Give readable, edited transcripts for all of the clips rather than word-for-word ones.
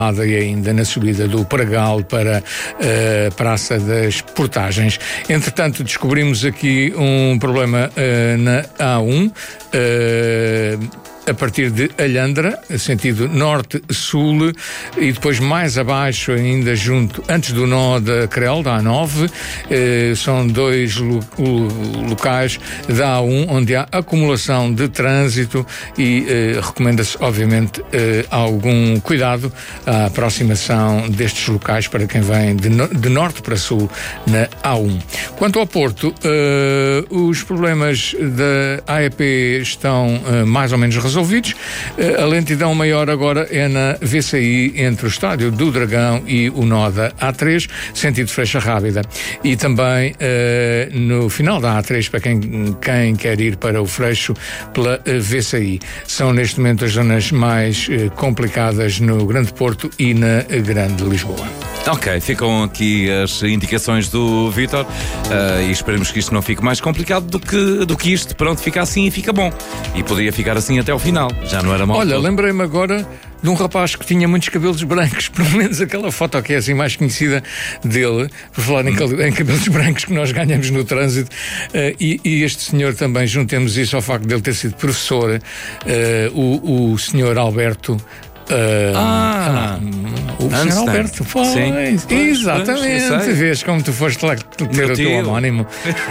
e ainda na subida do Pragal para a Praça das Portagens. Entretanto, descobrimos aqui um problema na A1, a partir de Alhandra, sentido norte-sul, e depois mais abaixo ainda antes do nó da Crel, da A9, são dois locais da A1 onde há acumulação de trânsito e recomenda-se, obviamente, algum cuidado à aproximação destes locais para quem vem de norte para sul na A1. Quanto ao Porto, os problemas da AEP estão mais ou menos resolvidos. A lentidão maior agora é na VCI entre o Estádio do Dragão e o nó da A3, sentido Freixa Rábida. E também no final da A3, para quem quer ir para o Freixo pela VCI. São neste momento as zonas mais complicadas no Grande Porto e na Grande Lisboa. Ok, ficam aqui as indicações do Vítor e esperemos que isto não fique mais complicado do que isto. Pronto, fica assim e fica bom. E poderia ficar assim até ao final. Já não era mal. Olha, lembrei-me agora de um rapaz que tinha muitos cabelos brancos, pelo menos aquela foto que é assim mais conhecida dele, por falar em cabelos brancos que nós ganhamos no trânsito, e este senhor também, juntemos isso ao facto de ele ter sido professor, o senhor Alberto. O senhor Alberto, pois, exatamente. Vês como tu foste lá ter o teu homónimo.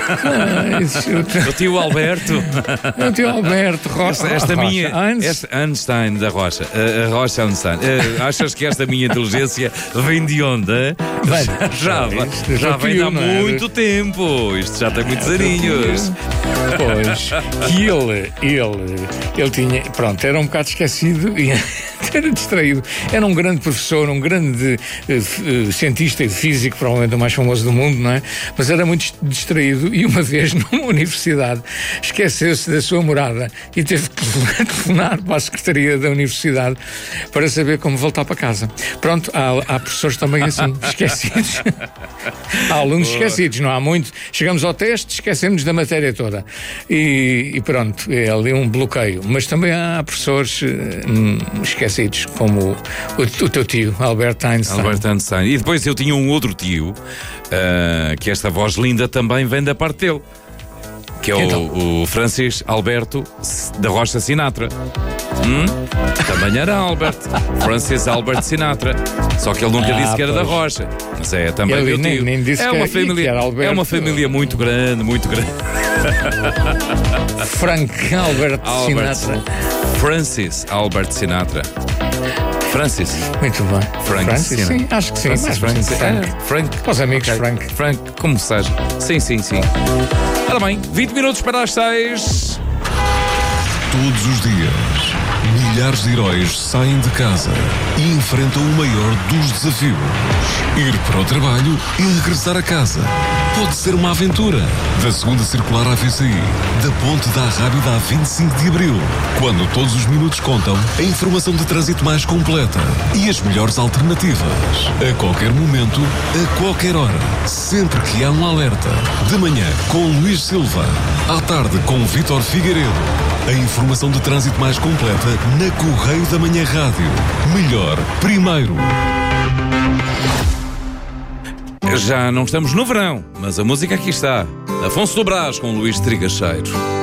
O tio Alberto. O tio Alberto Rocha. Esta minha Einstein da Rocha. A Rocha Einstein. Achas que esta minha inteligência vem de onde? Já vem há muito tempo. Isto já tem muitos aninhos. Pois, que ele tinha, pronto, era um bocado esquecido e era distraído. Era um grande professor, um grande cientista e físico, provavelmente o mais famoso do mundo, não é? Mas era muito distraído e uma vez numa universidade esqueceu-se da sua morada e teve que telefonar para a secretaria da universidade para saber como voltar para casa. Pronto, há professores também assim, esquecidos. Há alunos esquecidos, não há muito. Chegamos ao teste, esquecemos da matéria toda. E pronto, é ali um bloqueio. Mas também há professores esquecidos, como o teu tio, Albert Einstein. E depois eu tinha um outro tio, que esta voz linda também vem da parte dele, que é o Francis Alberto da Rocha Sinatra. Também era Albert. Francis Albert Sinatra. Só que ele nunca disse que era da Rocha. Mas é também meu tio. Nem disse é uma família, era Alberto. É uma família muito grande, muito grande. Frank Albert Sinatra. Francis Albert Sinatra. Francis. Muito bem. Francis, sim, acho que sim. Frank. Para os amigos, okay. Frank, como seja. Sim. Ora bem, 20 minutos para as 6. Todos os dias, milhares de heróis saem de casa e enfrentam o maior dos desafios. Ir para o trabalho e regressar a casa. Pode ser uma aventura. Da segunda circular à VCI, da ponte da Rábida a 25 de Abril. Quando todos os minutos contam, a informação de trânsito mais completa e as melhores alternativas. A qualquer momento, a qualquer hora. Sempre que há um alerta. De manhã, com Luís Silva. À tarde, com Vítor Figueiredo. A informação de trânsito mais completa na Correio da Manhã Rádio. Melhor, primeiro. Já não estamos no verão, mas a música aqui está. Afonso do Brás com Luís Trigacheiro.